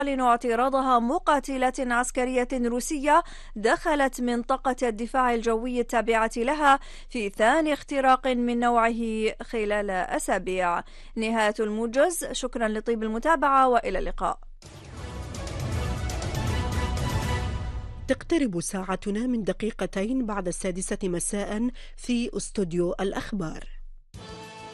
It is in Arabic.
تعلن اعتراضها مقاتلات عسكرية روسية دخلت منطقة الدفاع الجوي التابعة لها في ثاني اختراق من نوعه خلال أسابيع. نهاية الموجز، شكرا لطيب المتابعة وإلى اللقاء. تقترب ساعتنا من دقيقتين بعد 6 مساء في استوديو الأخبار.